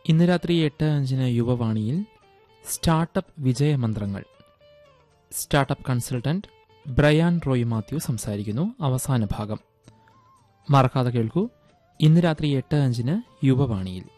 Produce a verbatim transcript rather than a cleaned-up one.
ഇന്ന് രാത്രി എട്ട് അഞ്ചിന് യുവവാണിയിൽ startup വിജയമന്ത്രങ്ങൾ. Startup consultant Brian Roy Mathew സംസാരിക്കുന്നു. അവസാന ഭാഗം മറക്കാതെ കേൾക്കൂ. ഇന്ന് രാത്രി എട്ട് അഞ്ചിന് യുവവാണിയിൽ.